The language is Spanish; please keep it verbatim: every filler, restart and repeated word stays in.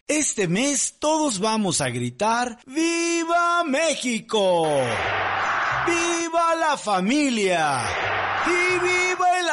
Este mes todos vamos a gritar ¡Viva México! ¡Viva la familia! ¡Y viva el